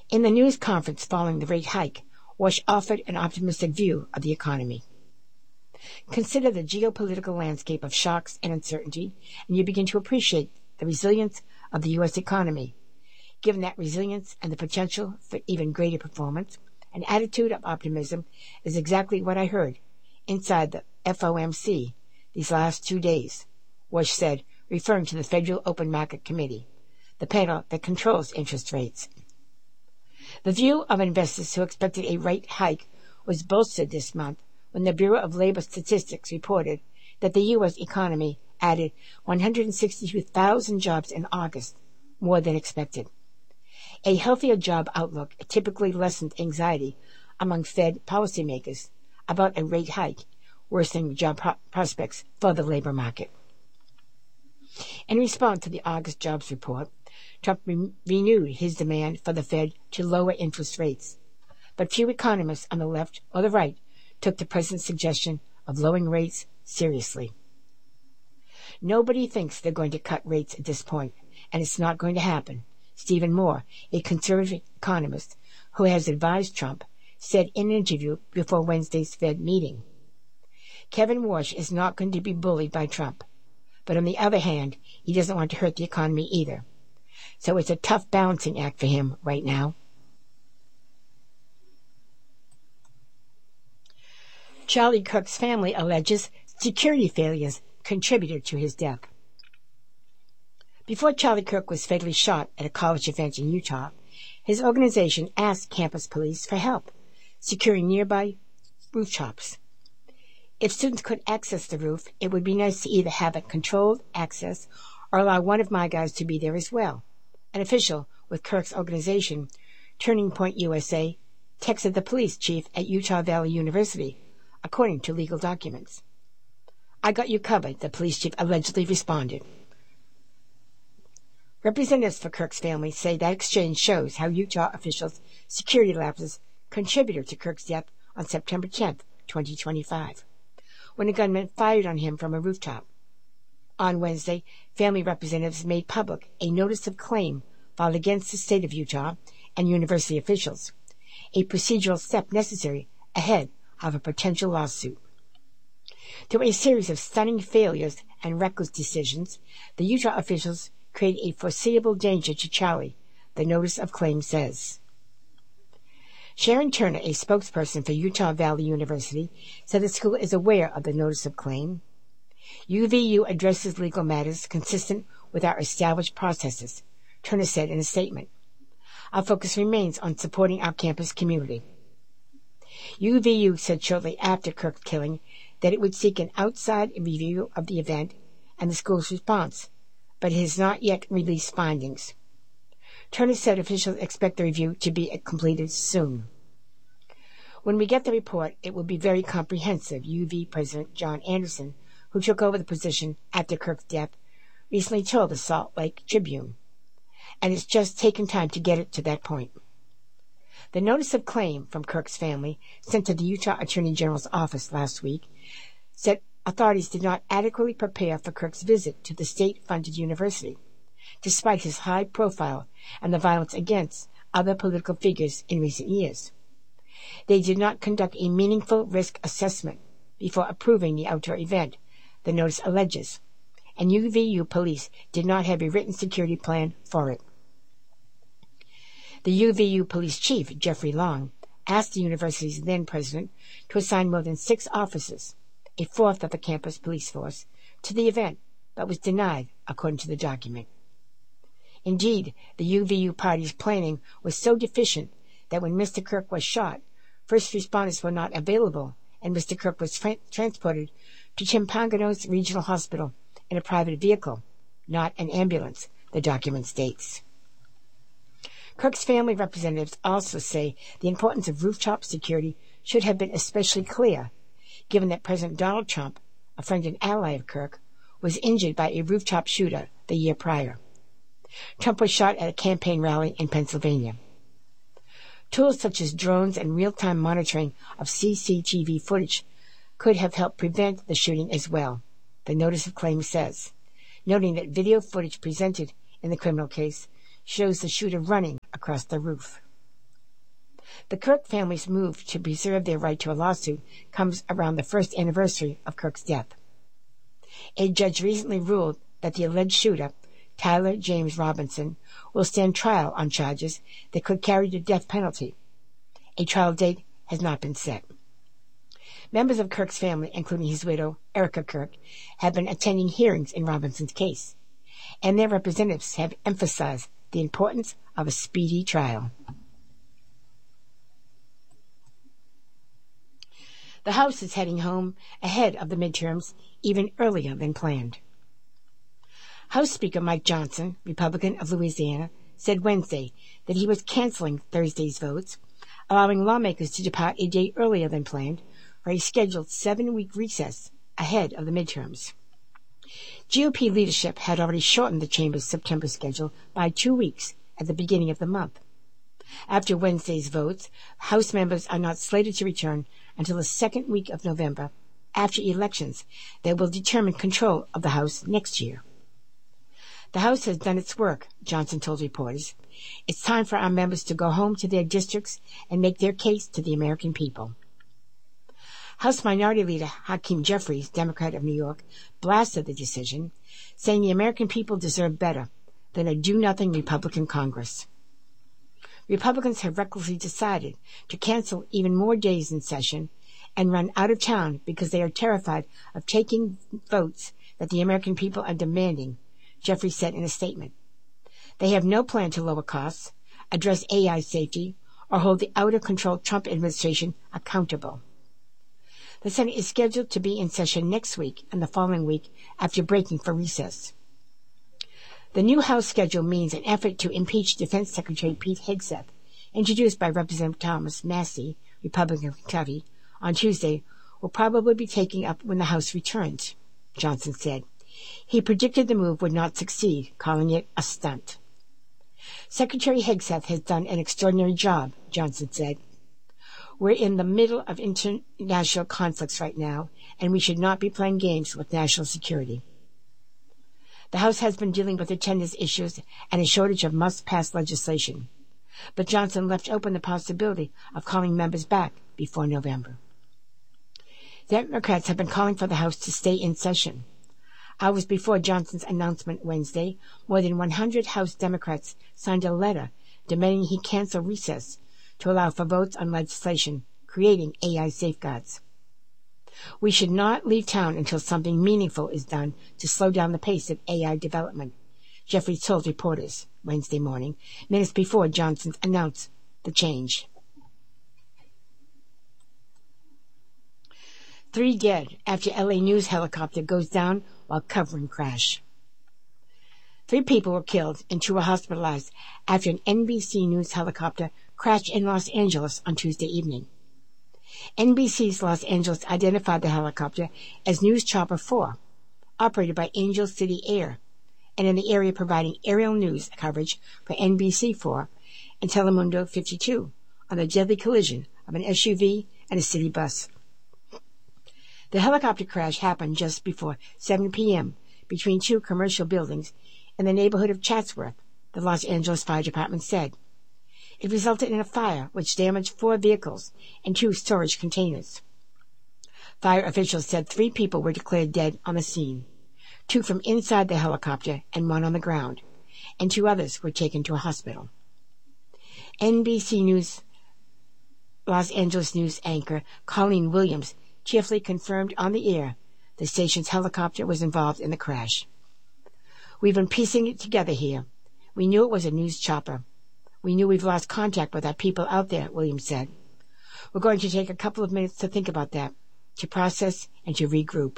In the news conference following the rate hike, Walsh offered an optimistic view of the economy. Consider the geopolitical landscape of shocks and uncertainty, and you begin to appreciate the resilience of the U.S. economy. Given that resilience and the potential for even greater performance, an attitude of optimism is exactly what I heard inside the FOMC these last 2 days, Walsh said, referring to the Federal Open Market Committee, the panel that controls interest rates. The view of investors who expected a rate hike was bolstered this month when the Bureau of Labor Statistics reported that the U.S. economy added 162,000 jobs in August, more than expected. A healthier job outlook typically lessened anxiety among Fed policymakers about a rate hike, worsening job prospects for the labor market. In response to the August jobs report, Trump renewed his demand for the Fed to lower interest rates. But few economists on the left or the right took the president's suggestion of lowering rates seriously. Nobody thinks they're going to cut rates at this point, and it's not going to happen, Stephen Moore, a conservative economist who has advised Trump, said in an interview before Wednesday's Fed meeting. Kevin Walsh is not going to be bullied by Trump, but on the other hand, he doesn't want to hurt the economy either. So it's a tough balancing act for him right now. Charlie Kirk's family alleges security failures contributed to his death. Before Charlie Kirk was fatally shot at a college event in Utah, his organization asked campus police for help securing nearby rooftops. If students could access the roof, it would be nice to either have a controlled access or allow one of my guys to be there as well. An official with Kirk's organization, Turning Point USA, texted the police chief at Utah Valley University, according to legal documents. I got you covered, the police chief allegedly responded. Representatives for Kirk's family say that exchange shows how Utah officials' security lapses contributed to Kirk's death on September 10, 2025, when a gunman fired on him from a rooftop. On Wednesday, family representatives made public a notice of claim filed against the state of Utah and university officials, a procedural step necessary ahead of a potential lawsuit. Through a series of stunning failures and reckless decisions, the Utah officials created a foreseeable danger to Charlie, the notice of claim says. Sharon Turner, a spokesperson for Utah Valley University, said the school is aware of the notice of claim. UVU addresses legal matters consistent with our established processes, Turner said in a statement. Our focus remains on supporting our campus community. UVU said shortly after Kirk's killing that it would seek an outside review of the event and the school's response, but it has not yet released findings. Turner said officials expect the review to be completed soon. When we get the report, it will be very comprehensive, UV President John Anderson, who took over the position after Kirk's death, recently told the Salt Lake Tribune. And it's just taken time to get it to that point. The notice of claim from Kirk's family, sent to the Utah Attorney General's office last week, said authorities did not adequately prepare for Kirk's visit to the state-funded university, despite his high profile and the violence against other political figures in recent years. They did not conduct a meaningful risk assessment before approving the outdoor event, the notice alleges, and UVU police did not have a written security plan for it. The UVU police chief, Jeffrey Long, asked the university's then president to assign more than 6 officers, a fourth of the campus police force, to the event, but was denied, according to the document. Indeed, the UVU party's planning was so deficient that when Mr. Kirk was shot, first responders were not available, and Mr. Kirk was transported to Timpanogos Regional Hospital in a private vehicle, not an ambulance, the document states. Kirk's family representatives also say the importance of rooftop security should have been especially clear, given that President Donald Trump, a friend and ally of Kirk, was injured by a rooftop shooter the year prior. Trump was shot at a campaign rally in Pennsylvania. Tools such as drones and real-time monitoring of CCTV footage could have helped prevent the shooting as well, the notice of claim says, noting that video footage presented in the criminal case shows the shooter running across the roof. The Kirk family's move to preserve their right to a lawsuit comes around the first anniversary of Kirk's death. A judge recently ruled that the alleged shooter, Tyler James Robinson, will stand trial on charges that could carry the death penalty. A trial date has not been set. Members of Kirk's family, including his widow, Erica Kirk, have been attending hearings in Robinson's case, and their representatives have emphasized the importance of a speedy trial. The House is heading home ahead of the midterms even earlier than planned. House Speaker Mike Johnson, Republican of Louisiana, said Wednesday that he was canceling Thursday's votes, allowing lawmakers to depart a day earlier than planned for a scheduled 7-week recess ahead of the midterms. GOP leadership had already shortened the chamber's September schedule by 2 weeks at the beginning of the month. After Wednesday's votes, House members are not slated to return until the second week of November, after elections that will determine control of the House next year. The House has done its work, Johnson told reporters. It's time for our members to go home to their districts and make their case to the American people. House Minority Leader Hakeem Jeffries, Democrat of New York, blasted the decision, saying the American people deserve better than a do-nothing Republican Congress. Republicans have recklessly decided to cancel even more days in session and run out of town because they are terrified of taking votes that the American people are demanding, Jeffries said in a statement. They have no plan to lower costs, address AI safety, or hold the out-of-control Trump administration accountable. The Senate is scheduled to be in session next week and the following week after breaking for recess. The new House schedule means an effort to impeach Defense Secretary Pete Hegseth, introduced by Representative Thomas Massie, Republican of Kentucky, on Tuesday, will probably be taken up when the House returns, Johnson said. He predicted the move would not succeed, calling it a stunt. Secretary Hegseth has done an extraordinary job, Johnson said. We're in the middle of international conflicts right now, and we should not be playing games with national security. The House has been dealing with attendance issues and a shortage of must-pass legislation, but Johnson left open the possibility of calling members back before November. Democrats have been calling for the House to stay in session. Hours before Johnson's announcement Wednesday, more than 100 House Democrats signed a letter demanding he cancel recess to allow for votes on legislation creating AI safeguards. We should not leave town until something meaningful is done to slow down the pace of AI development, Jeffries told reporters Wednesday morning, minutes before Johnson announced the change. 3 dead after LA News helicopter goes down while covering crash. 3 people were killed and 2 were hospitalized after an NBC News helicopter crashed in Los Angeles on Tuesday evening. NBC's Los Angeles identified the helicopter as News Chopper 4, operated by Angel City Air, and in the area providing aerial news coverage for NBC4 and Telemundo 52 on the deadly collision of an SUV and a city bus. The helicopter crash happened just before 7 p.m. between 2 commercial buildings in the neighborhood of Chatsworth, the Los Angeles Fire Department said. It resulted in a fire which damaged 4 vehicles and 2 storage containers. Fire officials said 3 people were declared dead on the scene, 2 from inside the helicopter and 1 on the ground, and 2 others were taken to a hospital. NBC News Los Angeles News anchor Colleen Williams cheerfully confirmed on the air the station's helicopter was involved in the crash. We've been piecing it together here. We knew it was a news chopper. We knew we've lost contact with our people out there, Williams said. We're going to take a couple of minutes to think about that, to process and to regroup.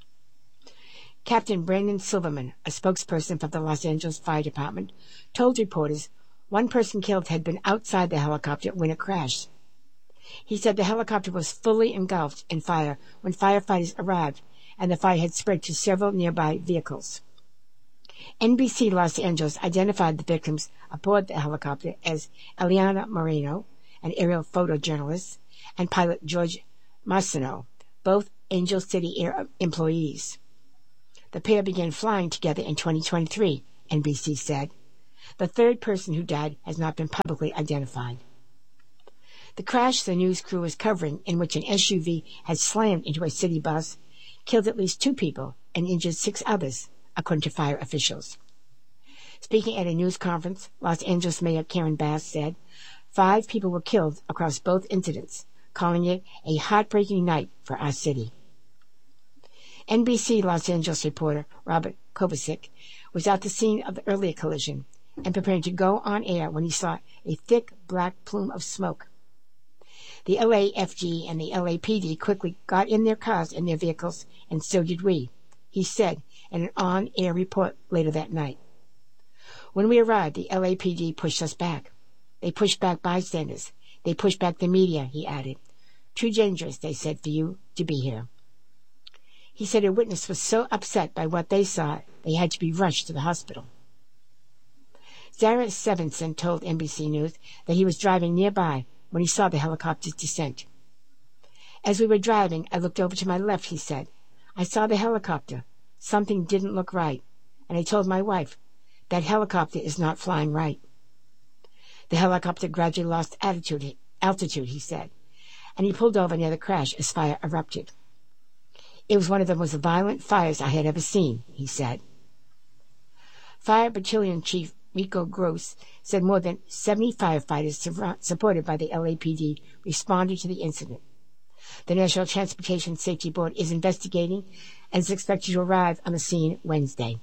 Captain Brandon Silverman, a spokesperson for the Los Angeles Fire Department, told reporters 1 person killed had been outside the helicopter when it crashed. He said the helicopter was fully engulfed in fire when firefighters arrived, and the fire had spread to several nearby vehicles. NBC Los Angeles identified the victims aboard the helicopter as Eliana Moreno, an aerial photojournalist, and pilot George Marciano, both Angel City Air employees. The pair began flying together in 2023, NBC said. The 3rd person who died has not been publicly identified. The crash the news crew was covering, in which an SUV had slammed into a city bus, killed at least 2 people and injured 6 others, according to fire officials. Speaking at a news conference, Los Angeles Mayor Karen Bass said 5 people were killed across both incidents, calling it a heartbreaking night for our city. NBC Los Angeles reporter Robert Kovacic was at the scene of the earlier collision and preparing to go on air when he saw a thick black plume of smoke. The LAFD and the LAPD quickly got in their cars and their vehicles, and so did we, he said in an on-air report later that night. When we arrived, the LAPD pushed us back. They pushed back bystanders. They pushed back the media, he added. Too dangerous, they said, for you to be here. He said a witness was so upset by what they saw, they had to be rushed to the hospital. Zara Sevenson told NBC News that he was driving nearby when he saw the helicopter's descent. As we were driving, I looked over to my left, he said. I saw the helicopter. Something didn't look right. And I told my wife, that helicopter is not flying right. The helicopter gradually lost altitude, he said, and he pulled over near the crash as fire erupted. It was one of the most violent fires I had ever seen, he said. Fire Battalion Chief Rico Gross said more than 70 firefighters supported by the LAPD responded to the incident. The National Transportation Safety Board is investigating and is expected to arrive on the scene Wednesday.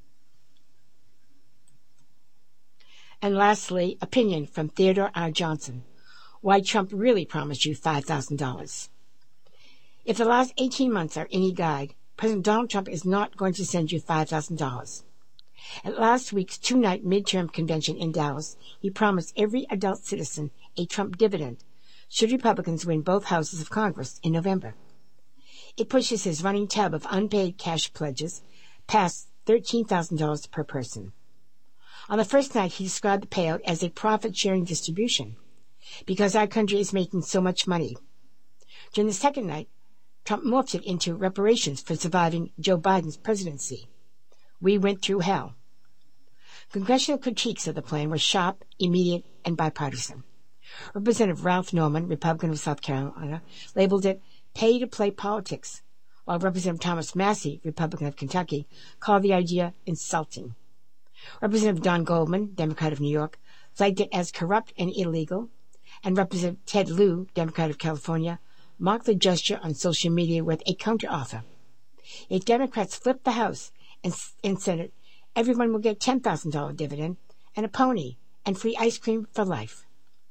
And lastly, opinion from Theodore R. Johnson. Why Trump really promised you $5,000. If the last 18 months are any guide, President Donald Trump is not going to send you $5,000. At last week's 2-night midterm convention in Dallas, he promised every adult citizen a Trump dividend should Republicans win both houses of Congress in November. It pushes his running tab of unpaid cash pledges past $13,000 per person. On the first night, he described the payout as a profit-sharing distribution because our country is making so much money. During the second night, Trump morphed it into reparations for surviving Joe Biden's presidency. We went through hell. Congressional critiques of the plan were sharp, immediate, and bipartisan. Representative Ralph Norman, Republican of South Carolina, labeled it pay-to-play politics, while Representative Thomas Massie, Republican of Kentucky, called the idea insulting. Representative Don Goldman, Democrat of New York, flagged it as corrupt and illegal, and Representative Ted Lieu, Democrat of California, mocked the gesture on social media with a counteroffer. If Democrats flip the House and Senate, everyone will get $10,000 dividend and a pony and free ice cream for life.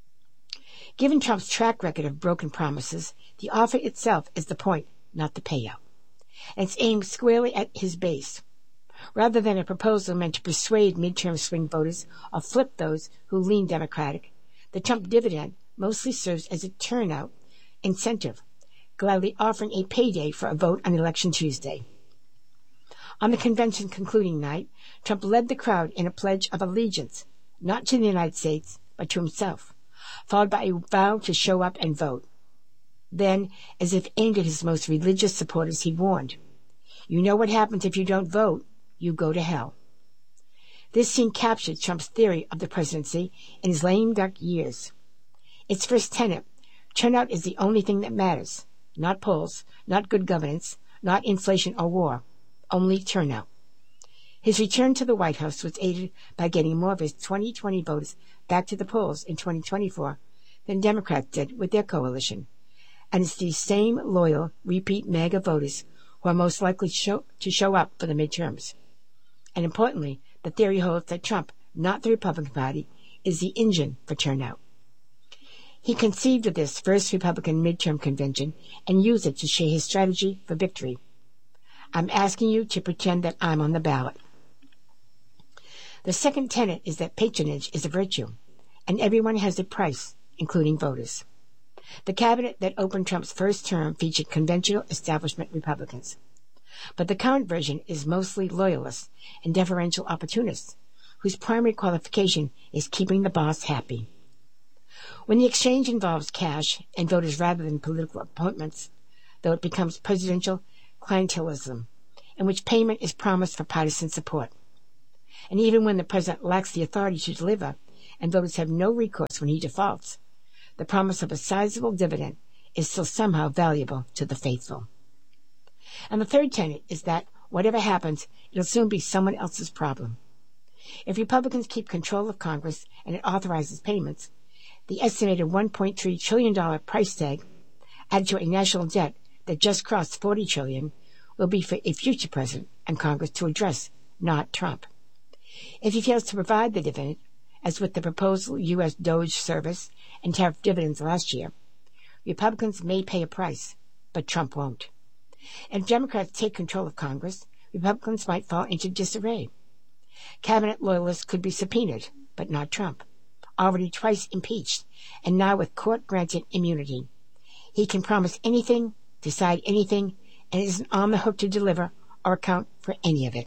Given Trump's track record of broken promises, the offer itself is the point, not the payout. And it's aimed squarely at his base. Rather than a proposal meant to persuade midterm swing voters or flip those who lean Democratic, the Trump dividend mostly serves as a turnout incentive, gladly offering a payday for a vote on Election Tuesday. On the convention concluding night, Trump led the crowd in a pledge of allegiance, not to the United States, but to himself, followed by a vow to show up and vote. Then, as if aimed at his most religious supporters, he warned, "You know what happens if you don't vote? You go to hell." This scene captured Trump's theory of the presidency in his lame duck years. Its first tenet, turnout is the only thing that matters, not polls, not good governance, not inflation or war, only turnout. His return to the White House was aided by getting more of his 2020 voters back to the polls in 2024 than Democrats did with their coalition. And it's these same loyal, repeat MAGA voters who are most likely to show up for the midterms. And importantly, the theory holds that Trump, not the Republican Party, is the engine for turnout. He conceived of this first Republican midterm convention and used it to share his strategy for victory. I'm asking you to pretend that I'm on the ballot. The second tenet is that patronage is a virtue, and everyone has a price, including voters. The cabinet that opened Trump's first term featured conventional establishment Republicans. But the current version is mostly loyalists and deferential opportunists, whose primary qualification is keeping the boss happy. When the exchange involves cash and voters rather than political appointments, though it becomes presidential clientelism, in which payment is promised for partisan support. And even when the president lacks the authority to deliver, and voters have no recourse when he defaults, the promise of a sizable dividend is still somehow valuable to the faithful. And the third tenet is that whatever happens, it'll soon be someone else's problem. If Republicans keep control of Congress and it authorizes payments, the estimated $1.3 trillion price tag added to a national debt that just crossed $40 trillion will be for a future president and Congress to address, not Trump. If he fails to provide the dividend, as with the proposal U.S. Doge service and tariff dividends last year, Republicans may pay a price, but Trump won't. And if Democrats take control of Congress, Republicans might fall into disarray. Cabinet loyalists could be subpoenaed, but not Trump, already twice impeached, and now with court-granted immunity. He can promise anything, decide anything, and isn't on the hook to deliver or account for any of it.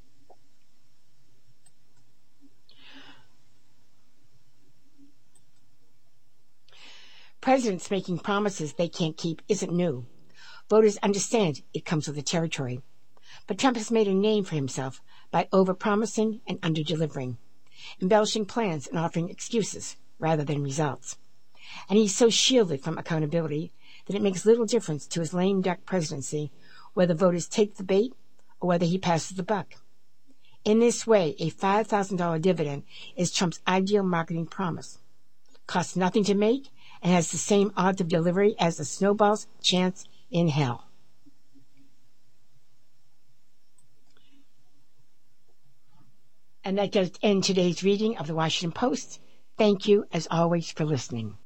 Presidents making promises they can't keep isn't new. Voters understand it comes with the territory. But Trump has made a name for himself by overpromising and underdelivering, embellishing plans and offering excuses rather than results. And he's so shielded from accountability that it makes little difference to his lame duck presidency whether voters take the bait or whether he passes the buck. In this way, a $5,000 dividend is Trump's ideal marketing promise. Costs nothing to make and has the same odds of delivery as a snowball's chance in hell. And that does end today's reading of the Washington Post. Thank you, as always, for listening.